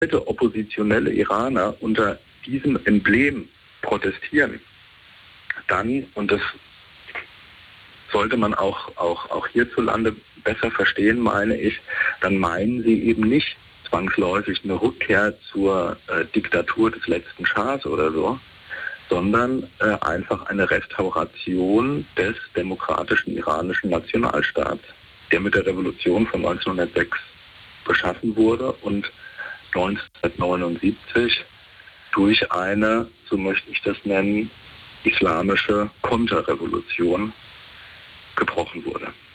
heute oppositionelle Iraner unter diesem Emblem protestieren, dann, und das sollte man auch hierzulande besser verstehen, meine ich, dann meinen sie eben nicht zwangsläufig eine Rückkehr zur Diktatur des letzten Schahs oder so, sondern einfach eine Restauration des demokratischen iranischen Nationalstaats, der mit der Revolution von 1906 geschaffen wurde und 1979 durch eine, so möchte ich das nennen, islamische Konterrevolution gebrochen wurde.